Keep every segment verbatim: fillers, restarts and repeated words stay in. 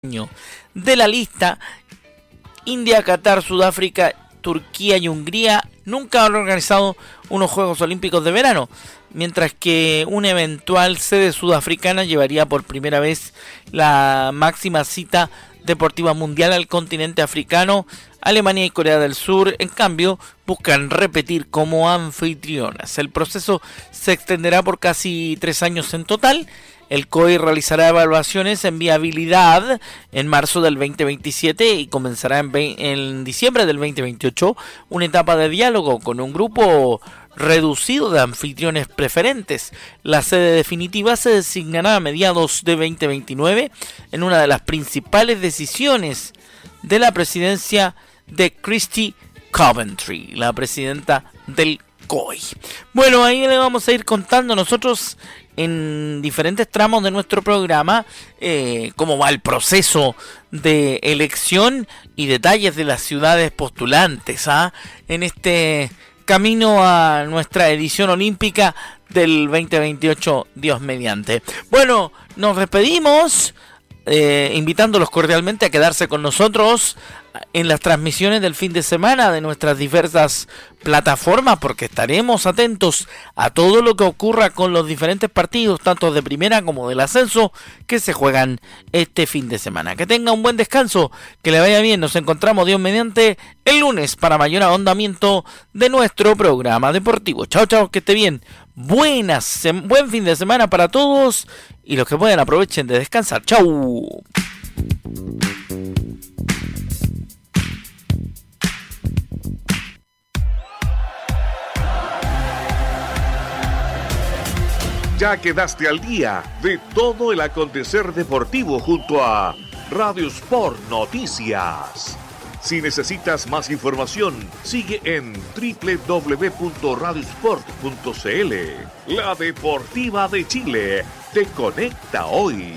de la lista. India, Qatar, Sudáfrica, Turquía y Hungría nunca han organizado unos Juegos Olímpicos de verano, mientras que una eventual sede sudafricana llevaría por primera vez la máxima cita deportiva mundial al continente africano. Alemania y Corea del Sur, en cambio, buscan repetir como anfitrionas. El proceso se extenderá por casi tres años en total. El C O I realizará evaluaciones en viabilidad en marzo del veinte veintisiete y comenzará en, en diciembre del veinte veintiocho una etapa de diálogo con un grupo reducido de anfitriones preferentes. La sede definitiva se designará a mediados de veinte veintinueve en una de las principales decisiones de la presidencia de Christy Coventry, la presidenta del C O I. Bueno, ahí le vamos a ir contando nosotros en diferentes tramos de nuestro programa eh, cómo va el proceso de elección y detalles de las ciudades postulantes ¿ah? en este camino a nuestra edición olímpica del veinte veintiocho, Dios mediante. Bueno, nos despedimos eh, invitándolos cordialmente a quedarse con nosotros en las transmisiones del fin de semana de nuestras diversas plataformas, porque estaremos atentos a todo lo que ocurra con los diferentes partidos, tanto de primera como del ascenso, que se juegan este fin de semana. Que tenga un buen descanso, que le vaya bien. Nos encontramos, Dios mediante, el lunes para mayor ahondamiento de nuestro programa deportivo. Chao, chao, que esté bien. Buenas, buen fin de semana para todos, y los que puedan aprovechen de descansar. Chau. Ya quedaste al día de todo el acontecer deportivo junto a Radio Sport Noticias. Si necesitas más información, sigue en doble u doble u doble u punto radio sport punto c l. La Deportiva de Chile te conecta hoy.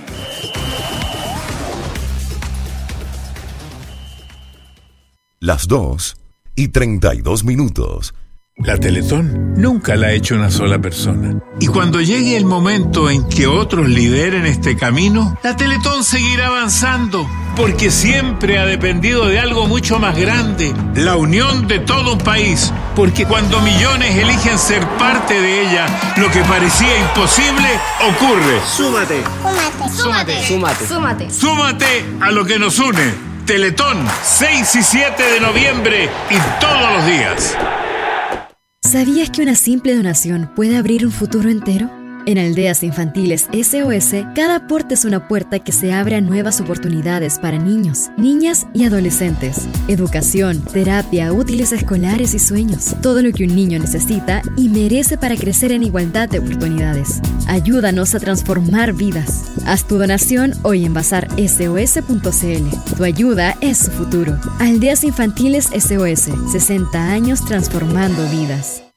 Las dos y treinta y dos minutos. La Teletón nunca la ha hecho una sola persona. Y cuando llegue el momento en que otros lideren este camino, la Teletón seguirá avanzando, porque siempre ha dependido de algo mucho más grande, la unión de todo un país. Porque cuando millones eligen ser parte de ella, lo que parecía imposible ocurre. Súmate. Súmate. Súmate. Súmate. Súmate. Súmate a lo que nos une. Teletón, seis y siete de noviembre y todos los días. ¿Sabías que una simple donación puede abrir un futuro entero? En Aldeas Infantiles S O S, cada aporte es una puerta que se abre a nuevas oportunidades para niños, niñas y adolescentes. Educación, terapia, útiles escolares y sueños. Todo lo que un niño necesita y merece para crecer en igualdad de oportunidades. Ayúdanos a transformar vidas. Haz tu donación hoy en bazar S O S punto c l. Tu ayuda es su futuro. Aldeas Infantiles S O S, sesenta años transformando vidas.